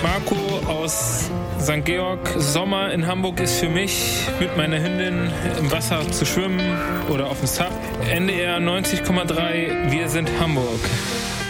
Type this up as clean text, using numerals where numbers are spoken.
Marco aus St. Georg. Sommer in Hamburg ist für mich, mit meiner Hündin im Wasser zu schwimmen oder auf dem Sub. NDR 90,3, wir sind Hamburg.